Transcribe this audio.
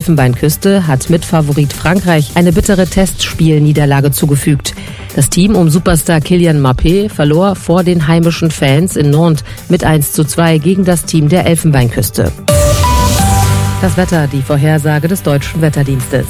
Elfenbeinküste hat Mitfavorit Frankreich eine bittere Testspielniederlage zugefügt. Das Team um Superstar Kylian Mbappé verlor vor den heimischen Fans in Nantes mit 1:2 gegen das Team der Elfenbeinküste. Das Wetter, die Vorhersage des Deutschen Wetterdienstes.